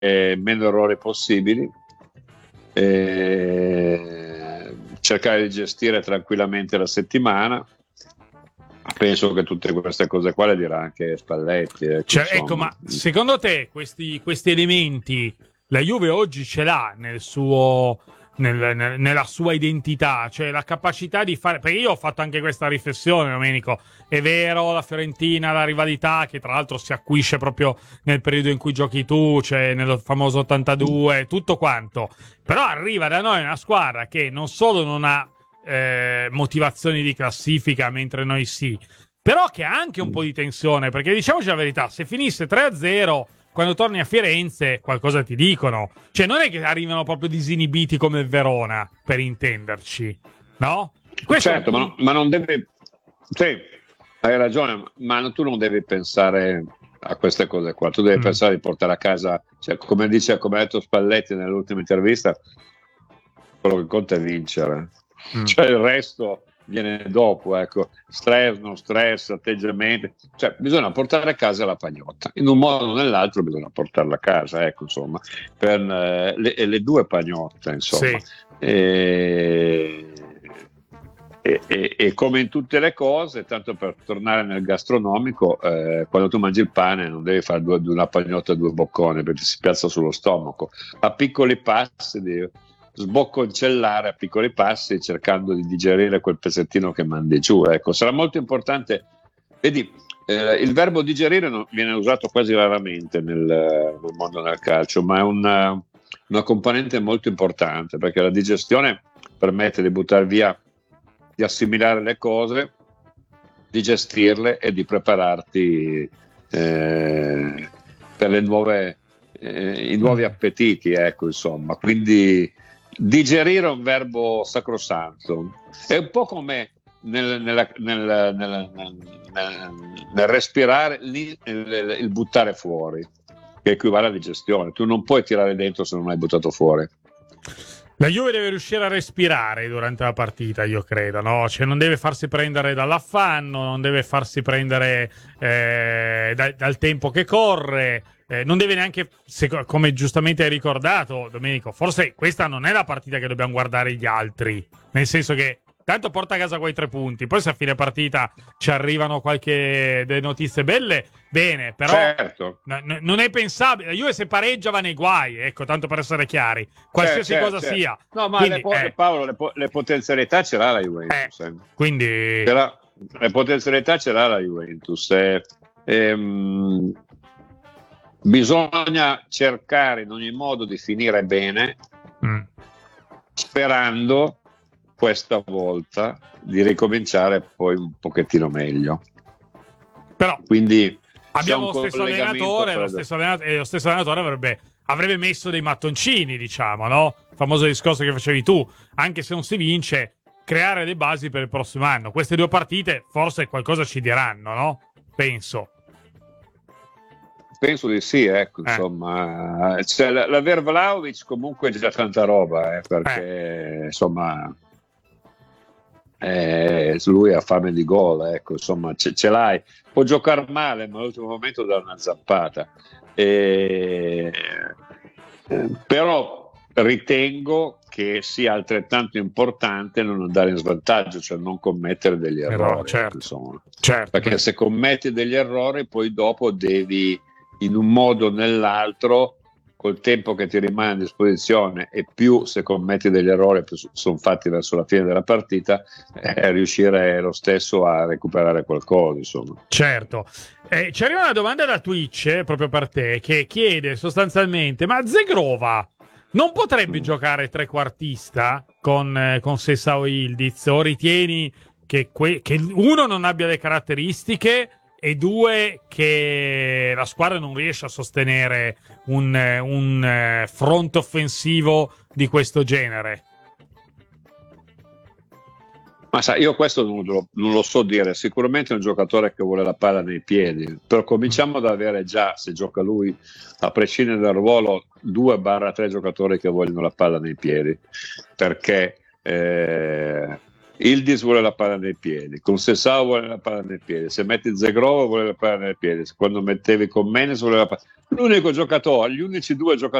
meno errori possibili, cercare di gestire tranquillamente la settimana. Penso che tutte queste cose qua le dirà anche Spalletti. Ecco, ma secondo te questi elementi la Juve oggi ce l'ha nella sua identità, cioè la capacità di fare, perché io ho fatto anche questa riflessione, Domenico, è vero, la Fiorentina, la rivalità che tra l'altro si acuisce proprio nel periodo in cui giochi tu, cioè nel famoso 82, tutto quanto, però arriva da noi una squadra che non solo non ha motivazioni di classifica, mentre noi sì, però che ha anche un po' di tensione, perché diciamoci la verità, se finisse 3-0 quando torni a Firenze qualcosa ti dicono, cioè non è che arrivano proprio disinibiti come il Verona, per intenderci, no? Certo, ma non deve, sì, hai ragione, ma tu non devi pensare a queste cose qua, tu devi pensare di portare a casa, cioè, come ha detto Spalletti nell'ultima intervista, quello che conta è vincere, cioè il resto viene dopo, ecco, stress, non stress, atteggiamenti, cioè bisogna portare a casa la pagnotta, in un modo o nell'altro bisogna portarla a casa, ecco, insomma, per le due pagnotte, insomma. Sì. E come in tutte le cose, tanto per tornare nel gastronomico, quando tu mangi il pane non devi fare una pagnotta e due bocconi perché ti si piazza sullo stomaco, a piccoli passi devi sbocconcellare a piccoli passi cercando di digerire quel pezzettino che mandi giù, ecco. Sarà molto importante, vedi, il verbo digerire viene usato quasi raramente nel mondo del calcio, ma è una componente molto importante, perché la digestione permette di buttare via, di assimilare le cose, di gestirle e di prepararti per le nuove i nuovi appetiti, ecco, insomma. Quindi digerire è un verbo sacrosanto, è un po' come nel respirare il buttare fuori, che equivale a digestione. Tu non puoi tirare dentro se non hai buttato fuori. La Juve deve riuscire a respirare durante la partita, io credo, no? Cioè non deve farsi prendere dall'affanno, non deve farsi prendere dal tempo che corre, non deve neanche, come giustamente hai ricordato, Domenico, forse questa non è la partita che dobbiamo guardare gli altri, nel senso che tanto porta a casa quei 3 punti, poi se a fine partita ci arrivano delle notizie belle, bene, però certo. non è pensabile. La Juve se pareggia va nei guai, ecco, tanto per essere chiari, qualsiasi cosa sia. No, ma quindi, Paolo, le potenzialità ce l'ha la Juventus. Quindi le potenzialità ce l'ha la Juventus. Bisogna cercare in ogni modo di finire bene, sperando questa volta di ricominciare poi un pochettino meglio. Però quindi abbiamo lo stesso allenatore, lo stesso allenatore avrebbe messo dei mattoncini, diciamo, no? Il famoso discorso che facevi tu, anche se non si vince, creare le basi per il prossimo anno. Queste 2 partite forse qualcosa ci diranno, no? Penso di sì, ecco, insomma, cioè, l'aver Vlahovic comunque è già tanta roba, perché insomma lui ha fame di gol, ecco, insomma, ce l'hai, può giocare male, ma all'ultimo momento dà una zappata, però ritengo che sia altrettanto importante non andare in svantaggio, cioè non commettere degli errori, certo, insomma. Certo. Perché se commetti degli errori poi dopo devi in un modo o nell'altro, col tempo che ti rimane a disposizione, e più se commetti degli errori più sono fatti verso la fine della partita, riuscire lo stesso a recuperare qualcosa, insomma. Certo. Ci arriva una domanda da Twitch proprio per te, che chiede sostanzialmente: ma Zegrova non potrebbe giocare trequartista con Sessao Ildiz, o ritieni che uno non abbia le caratteristiche e 2 che la squadra non riesce a sostenere un fronte offensivo di questo genere? Ma sai, io questo non lo so dire, sicuramente è un giocatore che vuole la palla nei piedi, però cominciamo ad avere già, se gioca lui, a prescindere dal ruolo, 2-3 giocatori che vogliono la palla nei piedi, perché Ildis vuole la palla nei piedi, con Sessao vuole la palla nei piedi, se metti Zegrova vuole la palla nei piedi, quando mettevi con Menes vuole la palla. L'unico giocatore, gli unici due giocatori